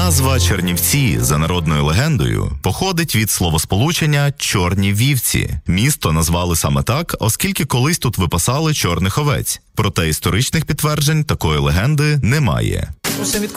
Назва Чернівці, за народною легендою, походить від словосполучення «чорні вівці». Місто назвали саме так, оскільки колись тут випасали чорних овець. Проте історичних підтверджень такої легенди немає.